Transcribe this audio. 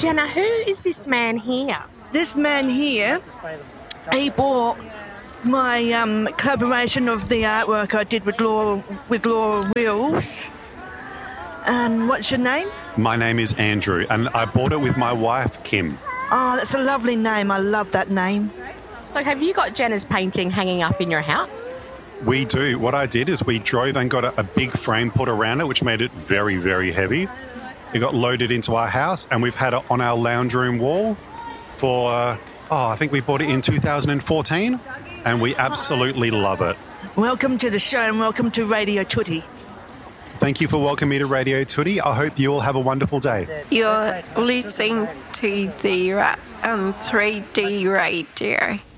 Jenna, who is this man here? This man here, he bought my collaboration of the artwork I did with Laura Wills. And what's your name? My name is Andrew, and I bought it with my wife, Kim. Oh, that's a lovely name. I love that name. So have you got Jenna's painting hanging up in your house? We do. What I did is we drove and got a big frame put around it, which made it very, very heavy. It got loaded into our house, and we've had it on our lounge room wall for, I think we bought it in 2014, and we absolutely love it. Welcome to the show and welcome to Radio Tootie. Thank you for welcoming me to Radio Tootie. I hope you all have a wonderful day. You're listening to the 3D radio.